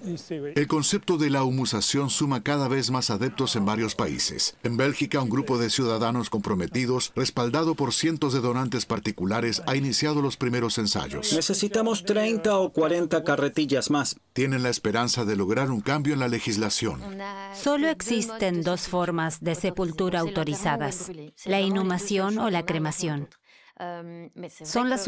El concepto de la humusación suma cada vez más adeptos en varios países. En Bélgica, un grupo de ciudadanos comprometidos, respaldado por cientos de donantes particulares, ha iniciado los primeros ensayos. Necesitamos 30 o 40 carretillas más. Tienen la esperanza de lograr un cambio en la legislación. Solo existen dos formas de sepultura autorizadas: la inhumación o la cremación. Son las